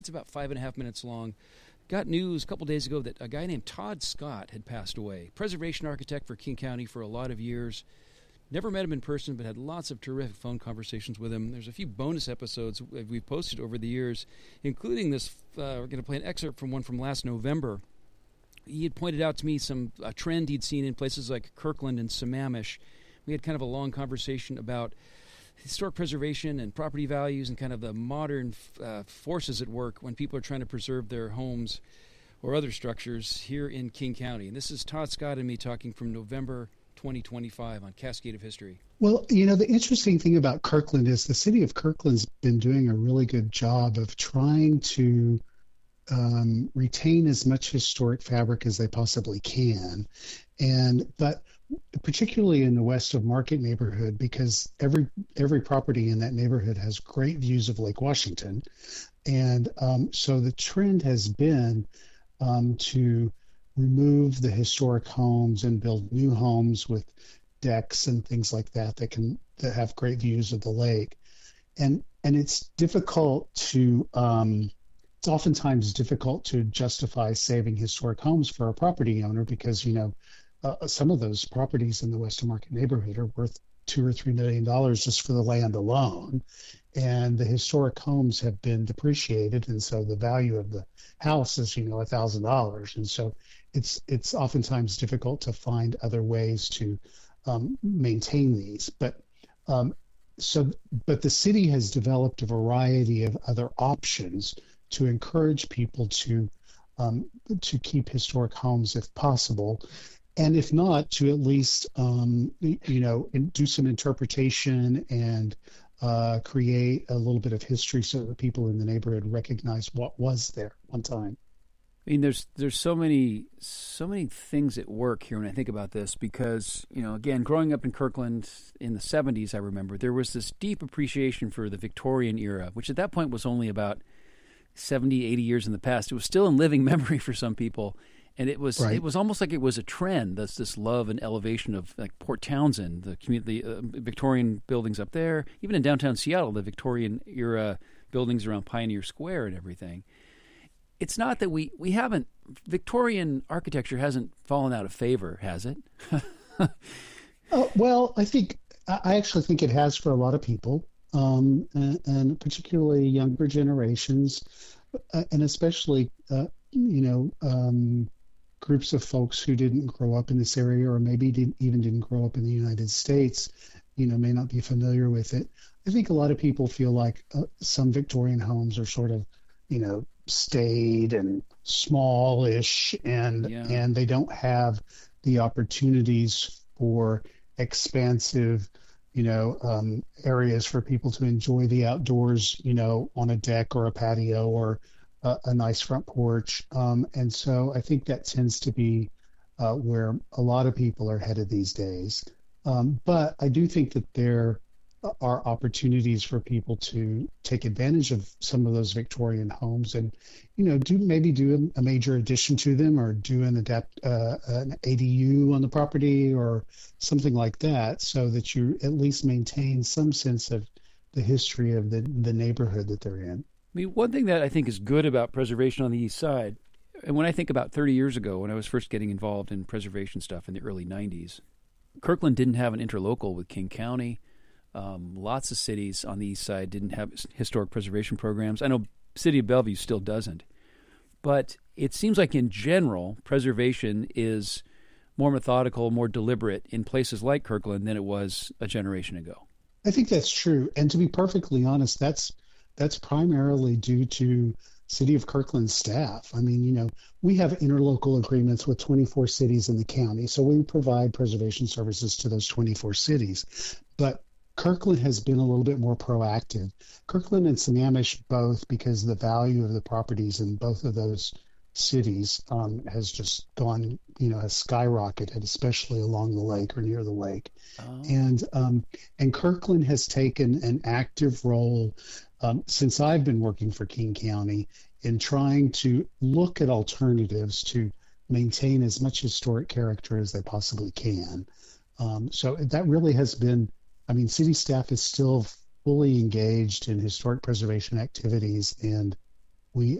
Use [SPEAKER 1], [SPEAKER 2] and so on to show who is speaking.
[SPEAKER 1] It's about 5.5 minutes long. Got news a couple days ago that a guy named Todd Scott had passed away. Preservation architect for King County for a lot of years. Never met him in person, but had lots of terrific phone conversations with him. There's a few bonus episodes we've posted over the years, including this. We're going to play an excerpt from one from last November. He had pointed out to me a trend he'd seen in places like Kirkland and Sammamish. We had kind of a long conversation about historic preservation and property values and kind of the modern forces at work when people are trying to preserve their homes or other structures here in King County. And this is Todd Scott and me talking from November 2025 on Cascade of History.
[SPEAKER 2] Well, the interesting thing about Kirkland is the city of Kirkland's been doing a really good job of trying to retain as much historic fabric as they possibly can. But particularly in the west of Market neighborhood, because every property in that neighborhood has great views of Lake Washington. And so the trend has been to remove the historic homes and build new homes with decks and things like that that have great views of the lake. And it's difficult to it's oftentimes difficult to justify saving historic homes for a property owner because some of those properties in the Western Market neighborhood are worth $2 or $3 million just for the land alone, and the historic homes have been depreciated, and so the value of the house is $1,000, and so it's oftentimes difficult to find other ways to maintain these. But the city has developed a variety of other options to encourage people to keep historic homes if possible. And if not, to at least, do some interpretation and create a little bit of history so that people in the neighborhood recognize what was there one time.
[SPEAKER 1] I mean, there's so many things at work here when I think about this because, again, growing up in Kirkland in the 70s, I remember, there was this deep appreciation for the Victorian era, which at that point was only about 70, 80 years in the past. It was still in living memory for some people. And it was
[SPEAKER 2] right.
[SPEAKER 1] It was almost like it was a trend. That's this love and elevation of like Port Townsend, the Victorian buildings up there, even in downtown Seattle, the Victorian era buildings around Pioneer Square and everything. It's not that we haven't Victorian architecture hasn't fallen out of favor, has it?
[SPEAKER 2] Well, I actually think it has for a lot of people, and particularly younger generations, and especially groups of folks who didn't grow up in this area or maybe didn't grow up in the United States, may not be familiar with it. I think a lot of people feel like some Victorian homes are sort of, staid and smallish and they don't have the opportunities for expansive, areas for people to enjoy the outdoors, on a deck or a patio or a nice front porch. And so I think that tends to be where a lot of people are headed these days. But I do think that there are opportunities for people to take advantage of some of those Victorian homes and, do a major addition to them or do an ADU on the property or something like that so that you at least maintain some sense of the history of the neighborhood that they're in.
[SPEAKER 1] I mean, one thing that I think is good about preservation on the east side, and when I think about 30 years ago when I was first getting involved in preservation stuff in the early 90s, Kirkland didn't have an interlocal with King County. Lots of cities on the east side didn't have historic preservation programs. I know City of Bellevue still doesn't. But it seems like in general, preservation is more methodical, more deliberate in places like Kirkland than it was a generation ago.
[SPEAKER 2] I think that's true. And to be perfectly honest, that's primarily due to City of Kirkland staff. I mean, we have interlocal agreements with 24 cities in the county, so we provide preservation services to those 24 cities. But Kirkland has been a little bit more proactive. Kirkland and Sammamish both, because the value of the properties in both of those cities has just gone, has skyrocketed, especially along the lake or near the lake. Oh. And Kirkland has taken an active role since I've been working for King County in trying to look at alternatives to maintain as much historic character as they possibly can. So that really has been, city staff is still fully engaged in historic preservation activities, and We